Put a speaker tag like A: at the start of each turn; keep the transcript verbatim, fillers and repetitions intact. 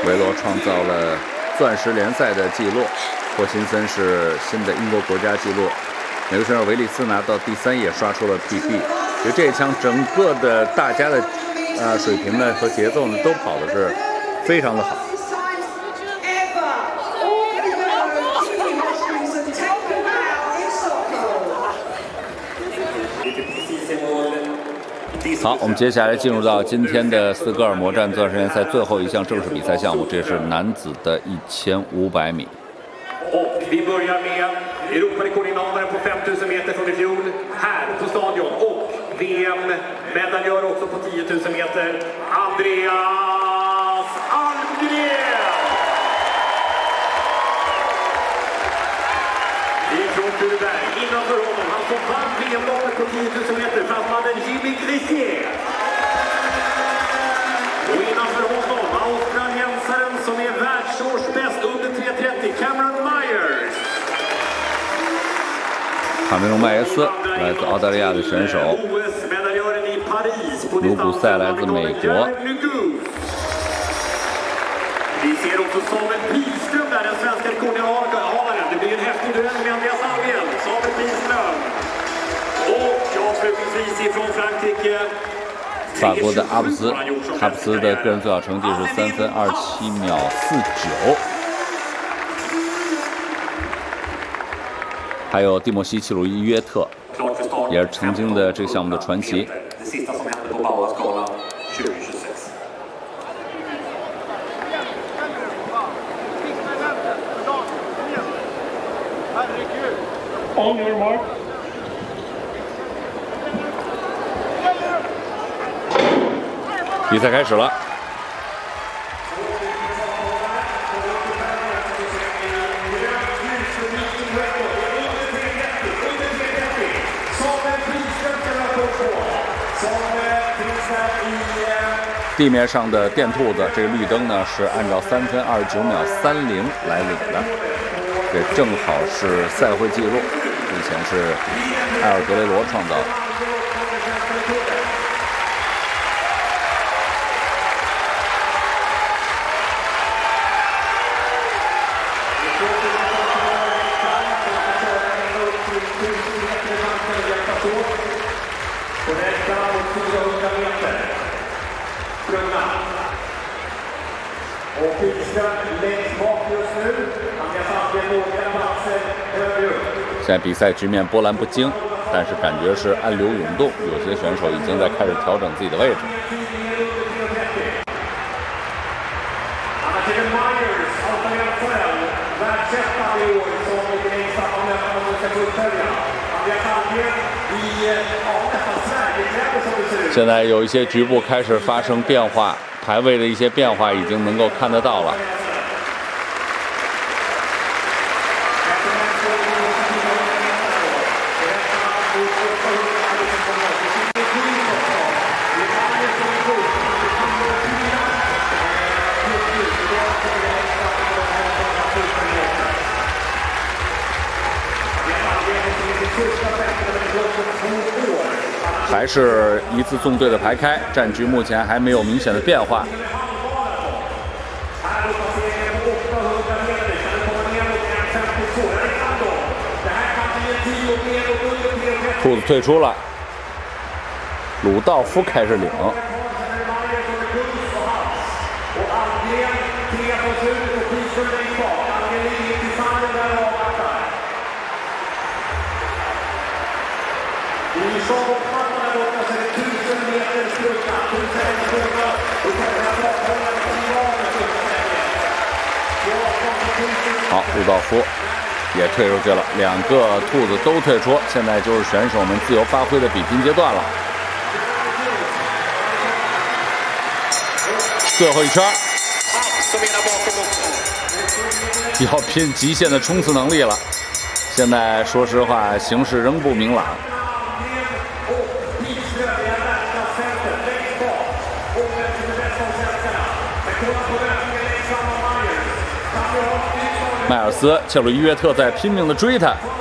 A: 维罗创造了钻石联赛的纪录，霍辛森是新的英国国家纪录。美国选手维利斯拿到第三也刷出了 P B。其实这一枪整个的大家的呃水平呢和节奏呢都跑的是非常的好。 好，我们接下来进入到今天的斯德哥尔摩站钻石联赛最后一项正式比赛项目，这是男子的一千五百米。
B: Vi börjar med Europarekordinnehavaren på fem tusen meter från i fjol här på stadion och V M-medaljör också på tio tusen meter, Andreas Almgren! Ifrån Tureberg, innanför honom, han som vann V M-loppet på tio tusen meter, fransmannen Jimmy Glissier. Och innanför honom, australiensaren som är världsårsbäst under tre trettio, Cameron Myers.
A: 卡梅隆·迈耶斯来自澳大利亚的选手，卢古塞来自美国。
B: Vi ser också Samuel Pihlström där, den svenska rekordinnehavaren. Det blir en häftig duell med Andreas Almgren. Samuel Pihlström. Och avslutningsvis ifrån Frankrike.
A: 法国的阿布斯，阿布斯的个人最好成绩是三分二七秒四九。还有蒂莫西·切鲁伊约特，也是曾经的这个项目的传奇。
C: On your mark.
A: 比赛开始了。地面上的电兔子，这个绿灯呢是按照三分二十九秒三零来领的。 这正好是赛会纪录，以前是埃尔德雷罗创造的。现在比赛局面波澜不惊，但是感觉是暗流涌动，有些选手已经在开始调整自己的位置。现在有一些局部开始发生变化，排位的一些变化已经能够看得到了。 还是一字纵队的排开，战局目前还没有明显的变化。兔子退出了，鲁道夫开始领。 好，鲁道夫也退出去了，两个兔子都退出，现在就是选手们自由发挥的比拼阶段了。最后一圈，要拼极限的冲刺能力了。现在说实话，形势仍不明朗。 迈尔斯、切鲁伊约特在拼命的追他，